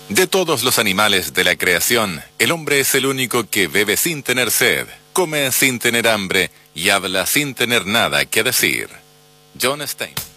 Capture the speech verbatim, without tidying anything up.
De todos los animales de la creación, el hombre es el único que bebe sin tener sed, come sin tener hambre y habla sin tener nada que decir. John Stein.